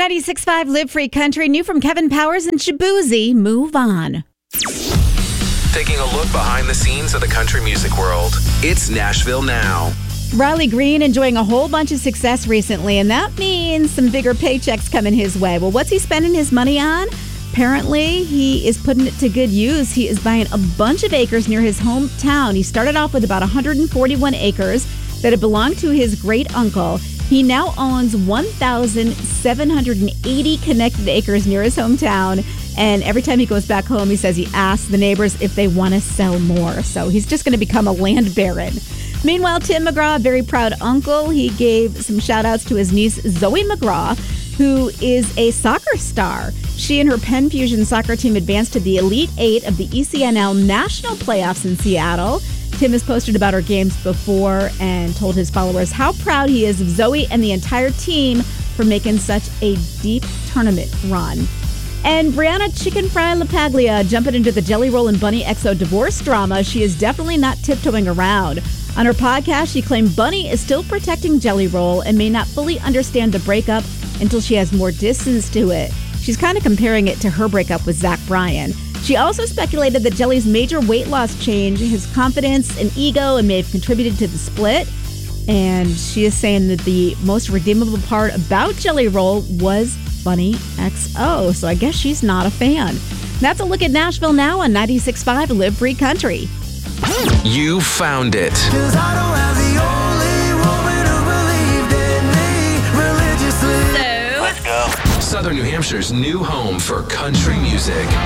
96.5 Live Free Country, new from Kevin Powers and Shaboozey, Move On. Taking a look behind the scenes of the country music world. It's Nashville Now. Riley Green enjoying a whole bunch of success recently, and that means some bigger paychecks coming his way. Well, what's he spending his money on? Apparently, he is putting it to good use. He is buying a bunch of acres near his hometown. He started off with about 141 acres that had belonged to his great uncle. He now owns 1,780 connected acres near his hometown. And every time he goes back home, he says he asks the neighbors if they want to sell more. So he's just going to become a land baron. Meanwhile, Tim McGraw, a very proud uncle, he gave some shout outs to his niece, Zoe McGraw, who is a soccer star. She and her Penn Fusion soccer team advanced to the Elite Eight of the ECNL National Playoffs in Seattle. Tim has posted about her games before and told his followers how proud he is of Zoe and the entire team for making such a deep tournament run. And Brianna Chicken Fry LaPaglia jumping into the Jelly Roll and Bunny XO divorce drama. She is definitely not tiptoeing around. On her podcast, she claimed Bunny is still protecting Jelly Roll and may not fully understand the breakup until she has more distance to it. She's kind of comparing it to her breakup with Zach Bryan. She also speculated that Jelly's major weight loss changed his confidence and ego and may have contributed to the split. And she is saying that the most redeemable part about Jelly Roll was Bunny XO. So I guess she's not a fan. That's a look at Nashville Now on 96.5 Live Free Country. You found it. Let's go. Southern New Hampshire's new home for country music.